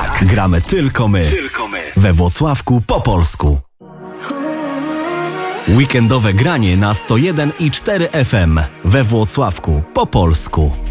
Tak, gramy tylko my. We Włocławku po polsku. Weekendowe granie na 101,4 FM we Włocławku po polsku.